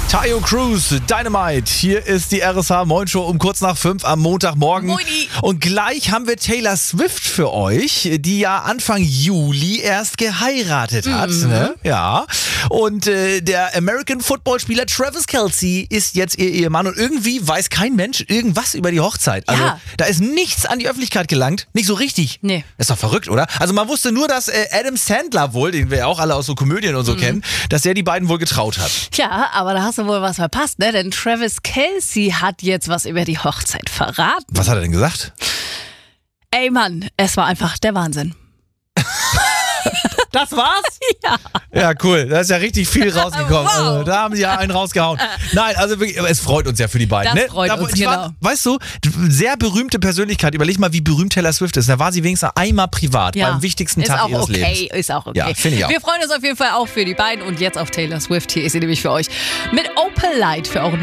Tayo Cruz, Dynamite. Hier ist die RSH Moin Show um kurz nach 5 am Montagmorgen. Moini. Und gleich haben wir Taylor Swift für euch, die ja Anfang Juli erst geheiratet hat. Ne? Ja. Und der American Football Spieler Travis Kelce ist jetzt ihr Ehemann. Und irgendwie weiß kein Mensch irgendwas über die Hochzeit. Also da ist nichts an die Öffentlichkeit gelangt. Nicht so richtig. Nee. Ist doch verrückt, oder? Also man wusste nur, dass Adam Sandler wohl, den wir ja auch alle aus so Komödien und so kennen, dass der die beiden wohl getraut hat. Tja, aber da hast du wohl was verpasst, ne? Denn Travis Kelce hat jetzt was über die Hochzeit verraten. Was hat er denn gesagt? Ey Mann, es war einfach der Wahnsinn. Das war's? Ja. Ja, cool. Da ist ja richtig viel rausgekommen. Wow. Also, da haben sie ja einen rausgehauen. Nein, also wirklich, es freut uns ja für die beiden. Das Ne? freut uns, die genau. waren, weißt du, sehr berühmte Persönlichkeit. Überleg mal, wie berühmt Taylor Swift ist. Da war sie wenigstens einmal privat, beim wichtigsten ist Tag auch ihres okay, Lebens. Ist auch okay. Ja, finde ich auch. Wir freuen uns auf jeden Fall auch für die beiden und jetzt auf Taylor Swift. Hier ist sie nämlich für euch mit Opalite für euren